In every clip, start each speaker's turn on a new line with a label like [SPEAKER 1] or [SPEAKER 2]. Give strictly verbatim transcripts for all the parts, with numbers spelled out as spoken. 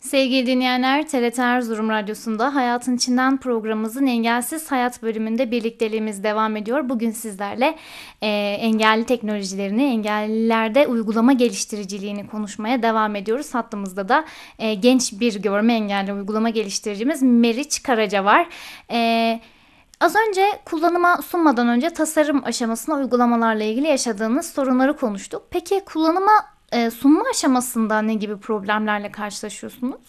[SPEAKER 1] Sevgili dinleyenler, T R T Erzurum Radyosu'nda Hayatın İçinden programımızın Engelsiz Hayat bölümünde birlikteliğimiz devam ediyor. Bugün sizlerle e, engelli teknolojilerini, engellilerde uygulama geliştiriciliğini konuşmaya devam ediyoruz. Hattımızda da e, genç bir görme engelli uygulama geliştiricimiz Meriç Karaca var. E, Az önce kullanıma sunmadan önce tasarım aşamasında uygulamalarla ilgili yaşadığınız sorunları konuştuk. Peki kullanıma e, sunma aşamasında ne gibi problemlerle karşılaşıyorsunuz?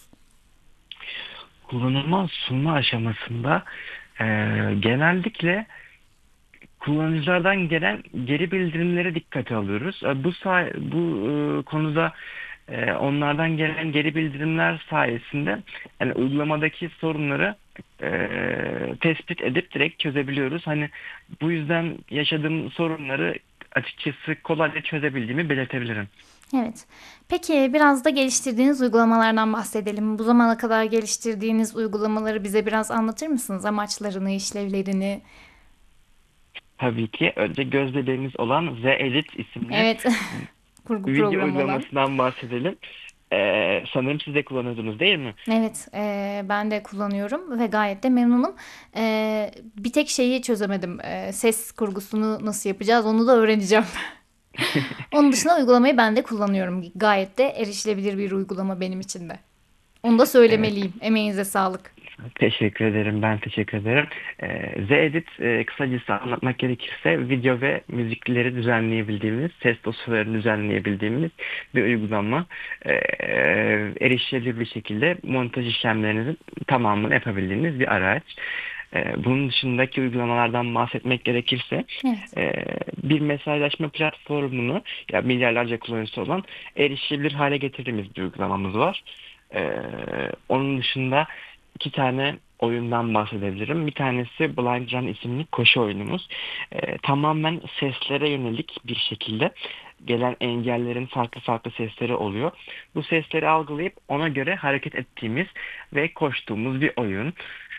[SPEAKER 2] Kullanılma sunma aşamasında e, genellikle kullanıcılardan gelen geri bildirimlere dikkate alıyoruz. E, bu say bu e, konuda e, onlardan gelen geri bildirimler sayesinde yani uygulamadaki sorunları e, tespit edip direkt çözebiliyoruz. Hani bu yüzden yaşadığım sorunları açıkçası kolayca çözebildiğimi belirtebilirim.
[SPEAKER 1] Evet. Peki biraz da geliştirdiğiniz uygulamalardan bahsedelim. Bu zamana kadar geliştirdiğiniz uygulamaları bize biraz anlatır mısınız? Amaçlarını, işlevlerini.
[SPEAKER 2] Tabii ki önce göz bebeğimiz olan Z-Edit isimli
[SPEAKER 1] Evet. Kurgu
[SPEAKER 2] video
[SPEAKER 1] programı olan.
[SPEAKER 2] uygulamasından bahsedelim. Ee, sanırım siz de kullanıyordunuz değil mi?
[SPEAKER 1] Evet, e, ben de kullanıyorum ve gayet de memnunum. E, bir tek şeyi çözemedim. E, ses kurgusunu nasıl yapacağız onu da öğreneceğim. Onun dışında uygulamayı ben de kullanıyorum. Gayet de erişilebilir bir uygulama benim için de. Onu da
[SPEAKER 2] Evet,
[SPEAKER 1] söylemeliyim. Emeğinize sağlık.
[SPEAKER 2] teşekkür ederim. Ben teşekkür ederim. Ee, Z-Edit e, kısacası anlatmak gerekirse video ve müzikleri düzenleyebildiğimiz, ses dosyalarını düzenleyebildiğimiz bir uygulama. Ee, erişilebilir bir şekilde montaj işlemlerinizin tamamını yapabildiğiniz bir araç. Ee, bunun dışındaki uygulamalardan bahsetmek gerekirse
[SPEAKER 1] Evet.
[SPEAKER 2] e, bir mesajlaşma platformunu ya milyarlarca kullanıcısı olan erişilebilir hale getirdiğimiz bir uygulamamız var. Ee, onun dışında iki tane oyundan bahsedebilirim. Bir tanesi Blind Run isimli koşu oyunumuz. Ee, tamamen seslere yönelik bir şekilde gelen engellerin farklı farklı sesleri oluyor. Bu sesleri algılayıp ona göre hareket ettiğimiz ve koştuğumuz bir oyun.